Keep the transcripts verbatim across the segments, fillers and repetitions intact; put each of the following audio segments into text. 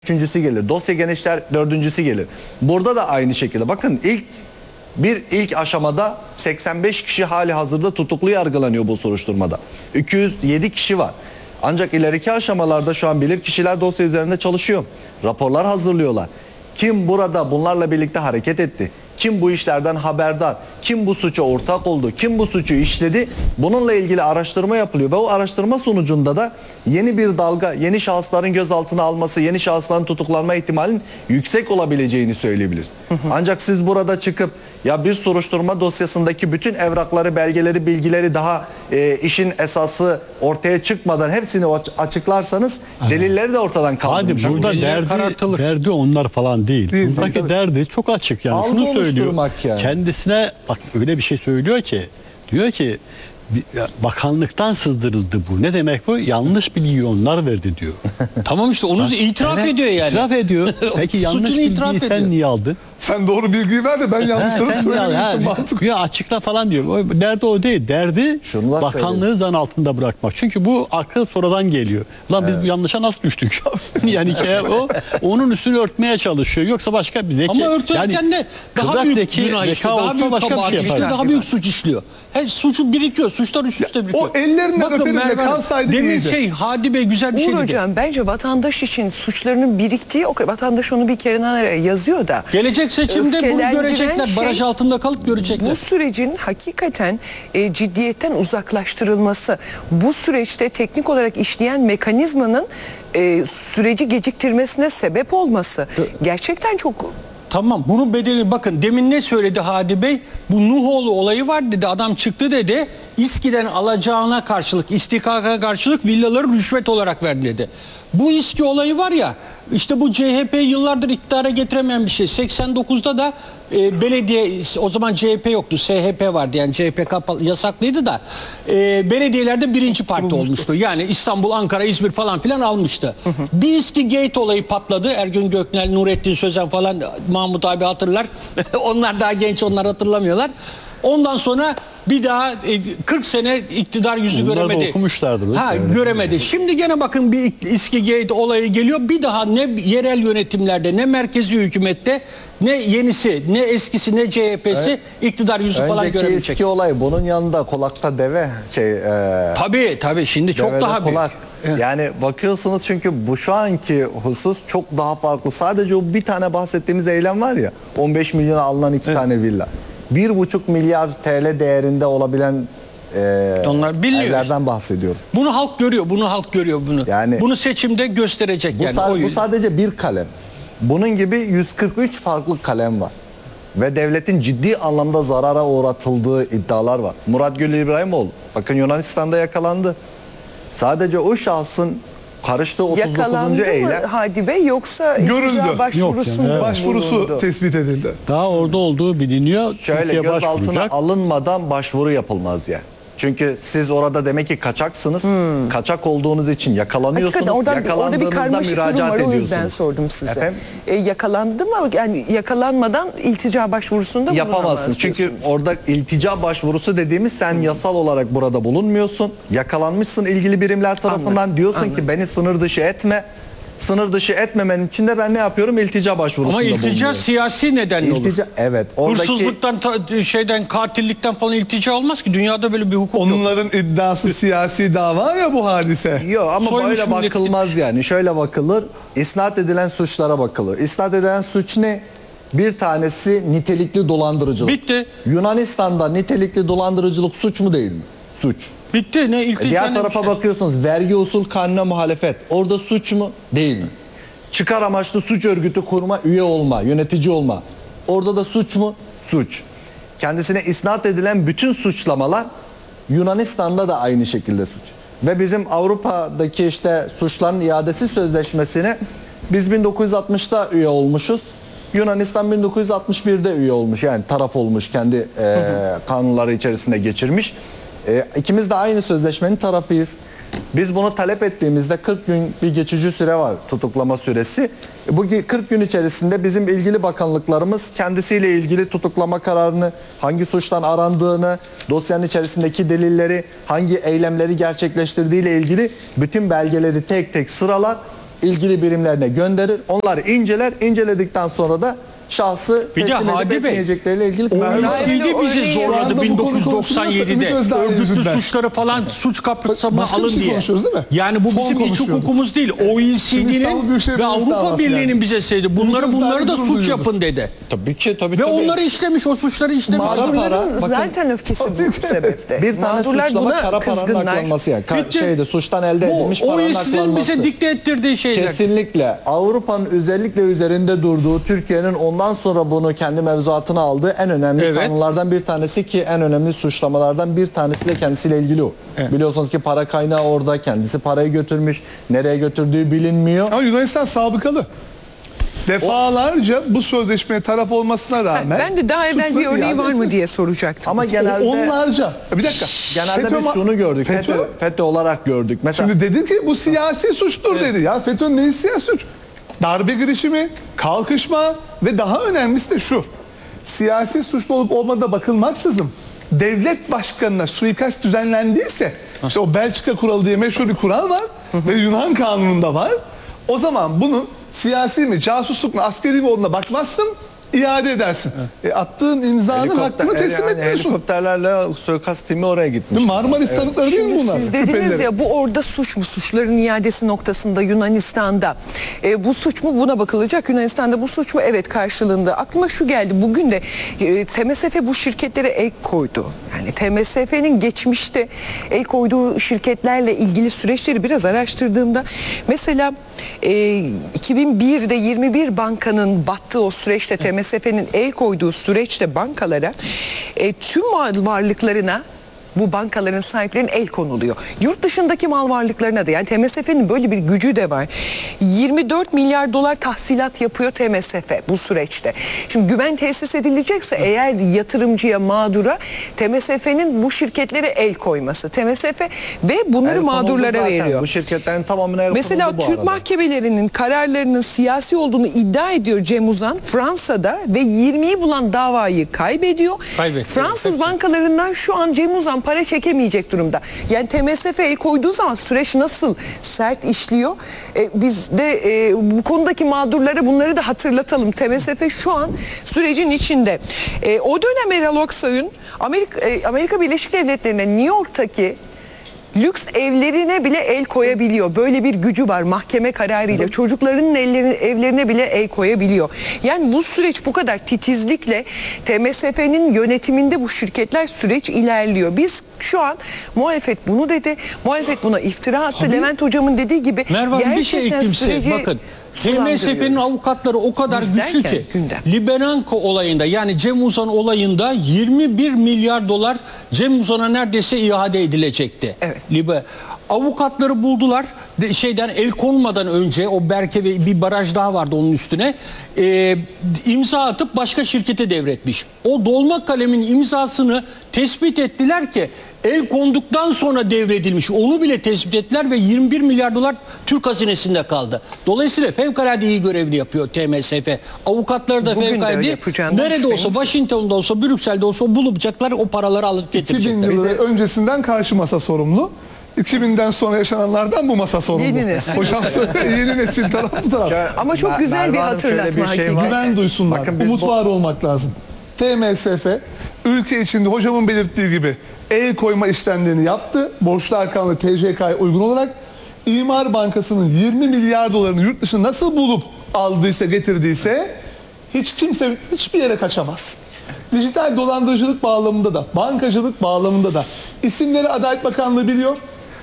Üçüncüsü gelir. Dosya genişler, dördüncüsü gelir. Burada da aynı şekilde. Bakın ilk bir ilk aşamada seksen beş kişi hali hazırda tutuklu yargılanıyor bu soruşturmada. iki yüz yedi kişi var. Ancak ileriki aşamalarda şu an bilirkişiler dosya üzerinde çalışıyor. Raporlar hazırlıyorlar. Kim burada bunlarla birlikte hareket etti? Kim bu işlerden haberdar? Kim bu suça ortak oldu? Kim bu suçu işledi? Bununla ilgili araştırma yapılıyor ve o araştırma sonucunda da yeni bir dalga, yeni şahısların gözaltına alması, yeni şahısların tutuklanma ihtimalinin yüksek olabileceğini söyleyebiliriz. Hı hı. Ancak siz burada çıkıp ya bir soruşturma dosyasındaki bütün evrakları, belgeleri, bilgileri daha e, işin esası ortaya çıkmadan hepsini açıklarsanız evet, delilleri de ortadan kaldırmış. Hadi burada derdi, derdi onlar falan değil. değil Buradaki değil, derdi çok açık yani. Algı Şunu söylüyor. Yani. Kendisine bak öyle bir şey söylüyor ki, diyor ki bakanlıktan sızdırıldı bu. Ne demek bu? Yanlış bilgiyi onlar verdi diyor. Tamam işte onu itiraf evet, ediyor yani. İtiraf ediyor. Peki yanlış bilgiyi sen niye aldın? Sen doğru bilgiyi ver de ben yanlışları söyleyeyim. Ya açıkla falan diyor. Derdi o değil. Derdi Şunu bakanlığı zan altında bırakmak. Çünkü bu akıl sonradan geliyor. Lan evet, biz bu yanlışa nasıl düştük? Yani o onun üstünü örtmeye çalışıyor. Yoksa başka bir zeki. Ama örterken yani, de daha büyük zeki, günah işte, daha büyük başka bir şey işte, daha büyük suç işliyor. Her suçu birikiyor. Suçlar üst üste birikiyor. O ellerine öperimle kalsaydı demin iyiydi. şey Hadi Bey güzel bir şey Uğur dedi. Hocam bence vatandaş için suçlarının biriktiği, o vatandaş onu bir kere yazıyor da. Gelecek seçimde bunu görecekler. Şey, baraj altında kalıp görecekler. Bu sürecin hakikaten e, ciddiyetten uzaklaştırılması, bu süreçte teknik olarak işleyen mekanizmanın e, süreci geciktirmesine sebep olması gerçekten çok... Tamam, bunun bedeli bakın demin ne söyledi Hadi Bey? Bu Nuhoğlu olayı var dedi, adam çıktı dedi. İSKİ'den alacağına karşılık, istikaka karşılık villaları rüşvet olarak verdi dedi. Bu İSKİ olayı var ya, işte bu C H P yıllardır iktidara getiremeyen bir şey. seksen dokuzda da e, belediye, o zaman C H P yoktu, S H P vardı, yani C H P kapalı, yasaklıydı da e, belediyelerde birinci parti olmuştu. Yani İstanbul, Ankara, İzmir falan filan almıştı. Hı hı. Bir İSKİ Gate olayı patladı. Ergün Göknel, Nurettin Sözen falan, Mahmut abi hatırlar. Onlar daha genç, onlar hatırlamıyorlar. Ondan sonra bir daha kırk sene iktidar yüzü Onlar göremedi. Da okumuşlardır. Ha, göremedi. Şimdi gene bakın bir İSKİ Gate olayı geliyor. Bir daha ne yerel yönetimlerde, ne merkezi hükümette, ne yenisi, ne eskisi, ne C H P'si evet, iktidar yüzü falan göremeyecek. Önceki İSKİ olayı bunun yanında kulakta deve şey. E, tabii tabii şimdi çok daha büyük. Evet. Yani bakıyorsunuz çünkü bu şu anki husus çok daha farklı. Sadece o bir tane bahsettiğimiz eylem var ya, on beş milyona alınan iki evet, tane villa. bir buçuk milyar T L değerinde olabilen e, onlar evlerden bahsediyoruz. Bunu halk görüyor, bunu halk görüyor bunu. Yani bunu seçimde gösterecek bu yani. Sa o bu sadece bir kalem. Bunun gibi yüz kırk üç farklı kalem var. Ve devletin ciddi anlamda zarara uğratıldığı iddialar var. Murat Gül İbrahimoğlu bakın Yunanistan'da yakalandı. Sadece o şahsın karıştığı otuz dokuzuncu Yakalandı eylem. mı Hadi Bey, yoksa görüldü. Başvurusu, yani, evet. başvurusu bulundu, tespit edildi. Daha orada olduğu biliniyor. Şöyle gözaltına alınmadan başvuru yapılmaz yani. Çünkü siz orada demek ki kaçaksınız. Hmm. Kaçak olduğunuz için yakalanıyorsunuz. Orada, orada bir karmaşık durum var. O yüzden sordum size. E, yakalandı mı? Yani yakalanmadan iltica başvurusunda yapamazsın. Çünkü orada iltica başvurusu dediğimiz sen hmm. yasal olarak burada bulunmuyorsun. Yakalanmışsın ilgili birimler tarafından. Anladım. Diyorsun Anladım. ki beni sınır dışı etme. Sınır dışı etmemenin için de ben ne yapıyorum? İltica başvurusunda Ama iltica bulunuyorum. Siyasi nedenle iltica, olur. Evet. Oradaki... Hırsızlıktan, şeyden, katillikten falan iltica olmaz ki. Dünyada böyle bir hukuk Onların yok. Onların iddiası siyasi dava ya bu hadise. Yok ama Soymuş böyle millet... bakılmaz yani. Şöyle bakılır. İsnat edilen suçlara bakılır. İsnat edilen suç ne? Bir tanesi nitelikli dolandırıcılık. Bitti. Yunanistan'da nitelikli dolandırıcılık suç mu değil mi? Suç. Bitti. Ne iltica, Diğer tarafa şey. bakıyorsunuz. Vergi usul kanuna muhalefet. Orada suç mu? Değil mi? Çıkar amaçlı suç örgütü kurma, üye olma, yönetici olma. Orada da suç mu? Suç. Kendisine isnat edilen bütün suçlamalar Yunanistan'da da aynı şekilde suç. Ve bizim Avrupa'daki işte suçların iadesi sözleşmesine biz bin dokuz yüz altmışta üye olmuşuz. Yunanistan bin dokuz yüz altmış birde üye olmuş, yani taraf olmuş, kendi e, kanunları içerisinde geçirmiş. E, ikimiz de aynı sözleşmenin tarafıyız. Biz bunu talep ettiğimizde kırk gün bir geçici süre var, tutuklama süresi. Bu kırk gün içerisinde bizim ilgili bakanlıklarımız kendisiyle ilgili tutuklama kararını, hangi suçtan arandığını, dosyanın içerisindeki delilleri, hangi eylemleri gerçekleştirdiği ile ilgili bütün belgeleri tek tek sıralar ilgili birimlerine gönderir. Onlar inceler. İnceledikten sonra da şahsı Bir de teslim edip Hadi Bey, etmeyecekleriyle ilgili O karar E verir. C D Yani bizi örneğin- Şu zorladı anda bu bin dokuz yüz konu doksan konuşulmazsa yedide. Ümit Özdağ Örgütlü yüzünden. suçları falan suç kapsama Başka bir alın şey diye. konuşuyoruz değil mi? Yani bu Fon bizim iç konuşuyorduk. hukukumuz değil. O E C Şimdi İstanbul D'nin Büyükşehir ve Belediyesi Avrupa davası Birliği'nin yani. bize söyledi. Ümit Bunları Özdağ'ın bunları da gurur suç duyuyordur. yapın dedi. Tabii ki tabii Ve tabii. onları işlemiş, o suçları işlemiş. Mağdurların Bakın- zaten öfkesi bu sebepte. Bir tane Mağdurlar suçlama buna kara paranın kızgınlar. aklanması ya. Ka- Bitti. şeyde suçtan elde Bu edilmiş O paranın E C D'nin aklanması. bize dikte ettirdiği şeyler. Kesinlikle. Avrupa'nın özellikle üzerinde durduğu, Türkiye'nin ondan sonra bunu kendi mevzuatına aldığı en önemli Evet. kanunlardan bir tanesi ki en önemli suçlamalardan bir tanesi de kendisiyle ilgili o. Evet. Biliyorsunuz ki para kaynağı orada, kendisi parayı götürmüş, nereye götürdüğü bilinmiyor. Ama Yunanistan sabıkalı. Defalarca bu sözleşmeye taraf olmasına rağmen Ben de daha evvel bir suçları örneği iade var mı etmedi. diye soracaktım. Ama genelde Onlarca. Bir dakika. genelde FETÖ biz ma- şunu gördük. FETÖ, FETÖ, FETÖ olarak gördük. Mesela Şimdi dedi ki bu siyasi suçtur dedi. Ya FETÖ'nün neyi siyasi suç? Darbe girişimi, kalkışma ve daha önemlisi de şu. Siyasi suçlu olup olmadığına bakılmaksızın devlet başkanına suikast düzenlendiyse, işte o Belçika kuralı diye meşhur bir kural var ve Yunan kanununda var. O zaman bunun siyasi mi, casusluk mu, askeri mi olduğuna bakmazsın, iade edersin. E, attığın imzanın helikopter- hakkını teslim yani etmiyorsun. helikopterlerle suikast timi oraya gitmiş. Marmaris tanıkları değil mi Şimdi bunlar? siz dediniz Şüphelileri. ya bu orada suç mu? Suçların iadesi noktasında Yunanistan'da. E, bu suç mu? Buna bakılacak. Yunanistan'da bu suç mu? Evet, karşılığında. Aklıma şu geldi. Bugün de e, T M S F bu şirketlere el koydu. Yani T M S F'nin geçmişte el koyduğu şirketlerle ilgili süreçleri biraz araştırdığımda mesela e, iki bin birde yirmi bir bankanın battığı o süreçte T M S F'nin el koyduğu süreçte bankalara e, tüm mal varlıklarına bu bankaların sahiplerinin el konuluyor. Yurt dışındaki mal varlıklarına da, yani T M S F'nin böyle bir gücü de var. yirmi dört milyar dolar tahsilat yapıyor T M S F bu süreçte. Şimdi güven tesis edilecekse eğer yatırımcıya, mağdura T M S F'nin bu şirketlere el koyması. T M S F ve bunları El konuldu mağdurlara zaten. veriyor. Bu şirketlerin tamamına el Mesela konuldu bu Türk arada. mahkemelerinin kararlarının siyasi olduğunu iddia ediyor Cem Uzan Fransa'da ve yirmiyi bulan davayı kaybediyor. Kaybetti. Fransız Hepsi. bankalarından şu an Cem Uzan para çekemeyecek durumda. Yani T M S F el koyduğu zaman süreç nasıl sert işliyor? E, biz de e, bu konudaki mağdurlara bunları da hatırlatalım. T M S F şu an sürecin içinde. E, o dönem Erol Aksoy'un Amerika, e, Amerika Birleşik Devletleri'ne New York'taki lüks evlerine bile el koyabiliyor. Böyle bir gücü var mahkeme kararıyla. Çocuklarının ellerine, evlerine bile el koyabiliyor. Yani bu süreç bu kadar titizlikle T M S F'nin yönetiminde bu şirketler süreç ilerliyor. Biz şu an muhalefet bunu dedi. Muhalefet buna iftira attı. Tabii. Levent Hocam'ın dediği gibi Merve Hanım, bir şey gerçekten ekleyeyim size. süreci Bakın T M S F'nin sulandırıyoruz. avukatları o kadar Biz güçlü derken ki gündem. Liberanko olayında, yani Cem Uzan olayında yirmi bir milyar dolar Cem Uzan'a neredeyse iade edilecekti. Evet. Libe avukatları buldular. De, şeyden el konmadan önce o Berke ve bir baraj daha vardı onun üstüne. E, imza atıp başka şirkete devretmiş. O dolma kalemin imzasını tespit ettiler ki el konduktan sonra devredilmiş. Onu bile tespit ettiler ve yirmi bir milyar dolar Türk hazinesinde kaldı. Dolayısıyla fevkalade iyi görevini yapıyor T M S F. Avukatları da Bugün de fevkalade. öyle yapacağından Nerede olsa, şüpheniz yok. Washington'da olsa, Brüksel'de olsa bulacaklar, o paraları alıp iki bin getirecekler. yılı öncesinden karşı masa sorumlu. iki binden sonra yaşananlardan bu masa sorumlu. Yeni nesil. Hocam söyle, yeni nesil taraf bu taraf. Ama çok Mer- güzel Merve bir Hanım, şöyle hatırlatma bir şey var. hakikaten. Güven duysunlar. Bakın biz Umut bu- var olmak lazım. T M S F ülke içinde hocamın belirttiği gibi el koyma işlemlerini yaptı. Borçlar kanunu T C K'ya uygun olarak İmar Bankası'nın yirmi milyar dolarını yurt dışında nasıl bulup aldıysa, getirdiyse hiç kimse hiçbir yere kaçamaz. Dijital dolandırıcılık bağlamında da, bankacılık bağlamında da isimleri Adalet Bakanlığı biliyor.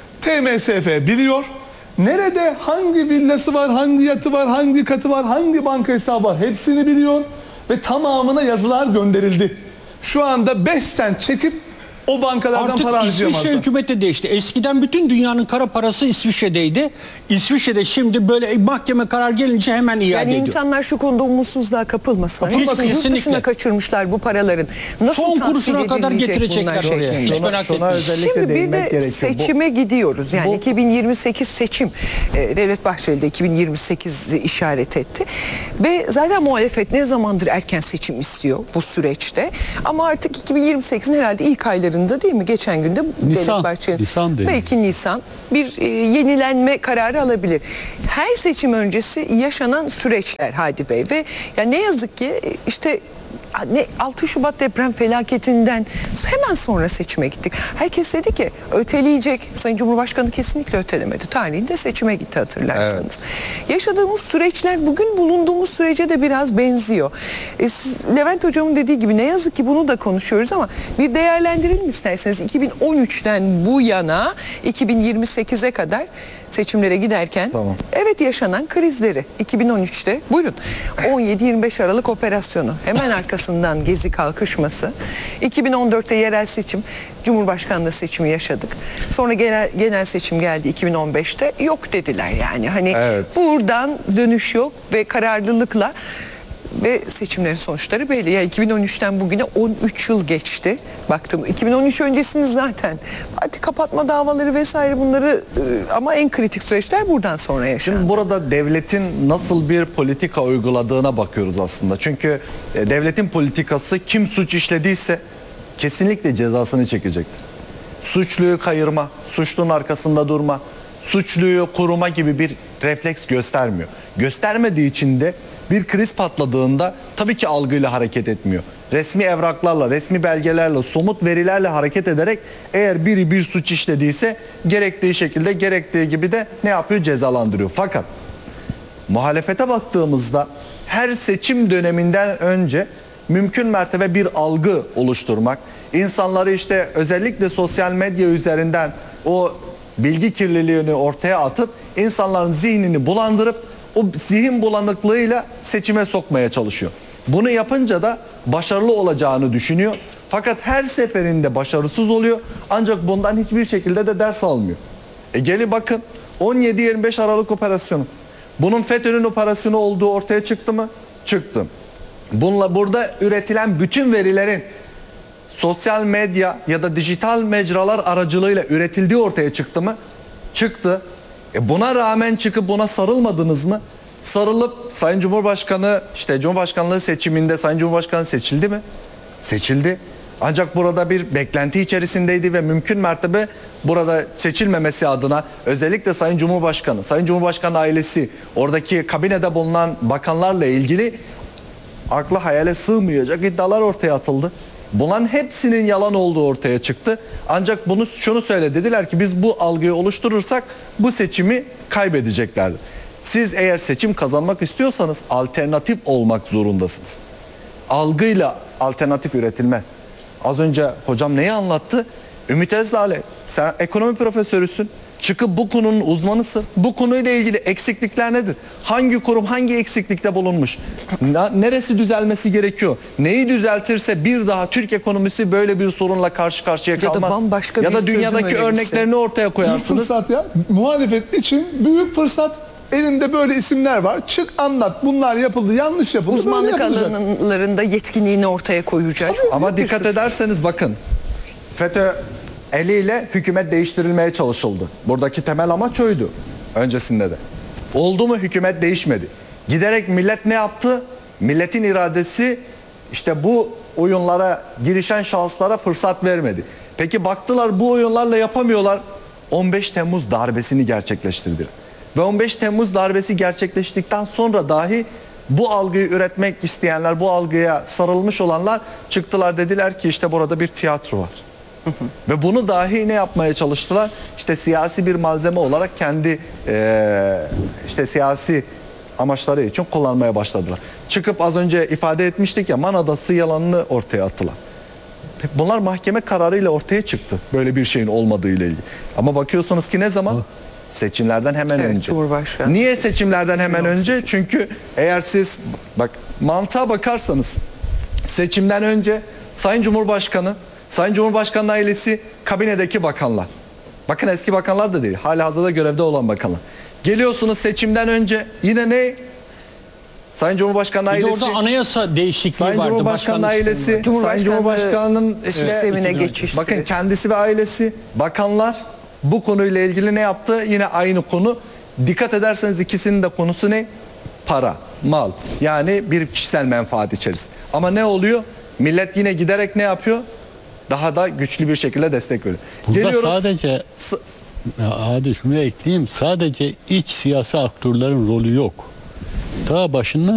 T M S F biliyor. Nerede hangi villası var, hangi yatı var, hangi katı var, hangi banka hesabı var hepsini biliyor. Ve tamamına yazılar gönderildi. Şu anda beş sent çekip o bankalardan Artık para İsviçre harcayamazlar. hükümeti değişti. Eskiden bütün dünyanın kara parası İsviçre'deydi. İsviçre'de şimdi böyle mahkeme karar gelince hemen iade Yani ediyor. insanlar şu konuda umutsuzluğa kapılmasınlar. Kapılmasın, Hepsini yurt kesinlikle. dışına kaçırmışlar bu paraların. Nasıl Son tahsil kuruşuna kadar edilecek getirecekler bunlar oraya. şeklinde? Hiç merak Şuna etmeyin. özellikle Şimdi bir değinmek de gerekiyor. Bu- seçime gidiyoruz. Yani bu- iki bin yirmi sekiz seçim. E, Devlet Bahçeli de iki bin yirmi sekizi işaret etti. Ve zaten muhalefet ne zamandır erken seçim istiyor bu süreçte. Ama artık iki bin yirmi sekizin herhalde ilk aylarında aylarında değil mi? Geçen günde Nisan, Devlet Bahçeli Nisan dedi. belki Nisan bir e, yenilenme kararı alabilir. Her seçim öncesi yaşanan süreçler Hadi Bey ve ya ne yazık ki işte ne altı Şubat deprem felaketinden hemen sonra seçime gittik. Herkes dedi ki öteleyecek. Sayın Cumhurbaşkanı kesinlikle ötelemedi. Tarihinde seçime gitti hatırlarsanız. Evet. Yaşadığımız süreçler bugün bulunduğumuz sürece de biraz benziyor. E, siz, Levent Hocam'ın dediği gibi ne yazık ki bunu da konuşuyoruz ama bir değerlendirelim isterseniz. iki bin on üçten bu yana iki bin yirmi sekize kadar seçimlere giderken tamam. evet yaşanan krizleri iki bin on üçte buyurun on yedi yirmi beş Aralık operasyonu hemen arkasından Gezi kalkışması iki bin on dörtte yerel seçim Cumhurbaşkanlığı seçimi yaşadık. Sonra genel, genel seçim geldi iki bin on beşte yok dediler yani hani evet. buradan dönüş yok ve kararlılıkla ve seçimlerin sonuçları belli. Ya iki bin on üçten bugüne on üç yıl geçti. Baktım iki bin on üç öncesini zaten parti kapatma davaları vesaire bunları ama en kritik süreçler buradan sonra yaşandı. Şimdi burada devletin nasıl bir politika uyguladığına bakıyoruz aslında. Çünkü devletin politikası kim suç işlediyse kesinlikle cezasını çekecektir. Suçluyu kayırma, suçlunun arkasında durma, suçluyu koruma gibi bir refleks göstermiyor. Göstermediği için de bir kriz patladığında tabii ki algıyla hareket etmiyor. Resmi evraklarla, resmi belgelerle, somut verilerle hareket ederek eğer biri bir suç işlediyse gerektiği şekilde, gerektiği gibi de ne yapıyor? Cezalandırıyor. Fakat muhalefete baktığımızda her seçim döneminden önce mümkün mertebe bir algı oluşturmak, insanları işte özellikle sosyal medya üzerinden o bilgi kirliliğini ortaya atıp insanların zihnini bulandırıp o zihin bulanıklığıyla seçime sokmaya çalışıyor. Bunu yapınca da başarılı olacağını düşünüyor. Fakat her seferinde başarısız oluyor. Ancak bundan hiçbir şekilde de ders almıyor. E gelin bakın on yedi yirmi beş Aralık operasyonu. Bunun FETÖ'nün operasyonu olduğu ortaya çıktı mı? Çıktı. Bununla burada üretilen bütün verilerin sosyal medya ya da dijital mecralar aracılığıyla üretildiği ortaya çıktı mı? Çıktı. E buna rağmen çıkıp buna sarılmadınız mı? Sarılıp Sayın Cumhurbaşkanı işte Cumhurbaşkanlığı seçiminde Sayın Cumhurbaşkanı seçildi mi? Seçildi. Ancak burada bir beklenti içerisindeydi ve mümkün mertebe burada seçilmemesi adına özellikle Sayın Cumhurbaşkanı, Sayın Cumhurbaşkanı ailesi, oradaki kabinede bulunan bakanlarla ilgili akla hayale sığmayacak iddialar ortaya atıldı. Bunların hepsinin yalan olduğu ortaya çıktı. Ancak bunu şunu söyle dediler ki biz bu algıyı oluşturursak bu seçimi kaybedeceklerdi. Siz eğer seçim kazanmak istiyorsanız alternatif olmak zorundasınız. Algıyla alternatif üretilmez. Az önce hocam neyi anlattı? Ümit Özdağ'le sen ekonomi profesörüsün. Çıkıp bu konunun uzmanısın. Bu konuyla ilgili eksiklikler nedir? Hangi kurum hangi eksiklikte bulunmuş? Neresi düzelmesi gerekiyor? Neyi düzeltirse bir daha Türk ekonomisi böyle bir sorunla karşı karşıya kalmaz. Ya da bambaşka ya bir da dünyadaki çözüm önerisi. örneklerini ortaya Büyük koyarsınız. fırsat ya. Muhalefet için büyük fırsat. Elimde böyle isimler var. Çık anlat. Bunlar yapıldı. Yanlış yapıldı. Uzmanlık böyle yapılacak. alanlarında yetkinliğini ortaya koyacak. Ama dikkat ederseniz bakın FETÖ eliyle hükümet değiştirilmeye çalışıldı. Buradaki temel amaç oydu öncesinde de. Oldu mu? Hükümet değişmedi. Giderek millet ne yaptı? Milletin iradesi işte bu oyunlara girişen şahıslara fırsat vermedi. Peki baktılar bu oyunlarla yapamıyorlar. on beş Temmuz darbesini gerçekleştirdiler. Ve on beş Temmuz darbesi gerçekleştikten sonra dahi bu algıyı üretmek isteyenler, bu algıya sarılmış olanlar çıktılar dediler ki işte burada bir tiyatro var. Ve bunu dahi ne yapmaya çalıştılar? İşte siyasi bir malzeme olarak kendi e, işte siyasi amaçları için kullanmaya başladılar. Çıkıp az önce ifade etmiştik ya Man Adası yalanını ortaya attılar. Bunlar mahkeme kararıyla ortaya çıktı. Böyle bir şeyin olmadığı ile ilgili. Ama bakıyorsunuz ki ne zaman? Seçimlerden hemen Evet, önce. Cumhurbaşkanı. Niye seçimlerden hemen önce? Çünkü eğer siz bak mantığa bakarsanız seçimden önce Sayın Cumhurbaşkanı, Sayın Cumhurbaşkanı ailesi, kabinedeki bakanlar. Bakın eski bakanlar da değil. Halihazırda görevde olan bakanlar. Geliyorsunuz seçimden önce yine ne? Sayın Cumhurbaşkanı Bir de ailesi. orada anayasa değişikliği Sayın vardı. Başkanı ailesi, Sayın Cumhurbaşkanlığı Cumhurbaşkanı'nın işte, sistemine geçiş bakın süresi. kendisi ve ailesi, bakanlar bu konuyla ilgili ne yaptı? Yine aynı konu. Dikkat ederseniz ikisinin de konusu ne? Para, mal. Yani bir kişisel menfaat içerisinde. Ama ne oluyor? Millet yine giderek ne yapıyor? daha da güçlü bir şekilde destek veriyor. Burada Geliyoruz. sadece S- Ya hadi şunu ekleyeyim. Sadece iç siyasi aktörlerin rolü yok. Daha başından